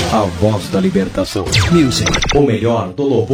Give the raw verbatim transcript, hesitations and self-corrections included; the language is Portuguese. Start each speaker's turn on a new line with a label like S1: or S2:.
S1: A voz da libertação.
S2: Music.
S1: O melhor do louvor.